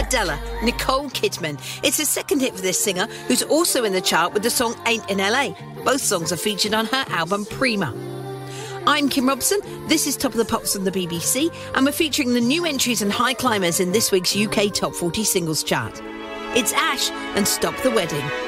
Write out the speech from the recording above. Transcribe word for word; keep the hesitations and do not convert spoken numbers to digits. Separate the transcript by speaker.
Speaker 1: Adela, Nicole Kidman. It's a second hit for this singer, who's also in the chart with the song Ain't in L A. Both songs are featured on her album Prima. I'm Kim Robson, this is Top of the Pops from the B B C, and we're featuring the new entries and high climbers in this week's U K Top forty Singles Chart. It's Ash and Stop the Wedding.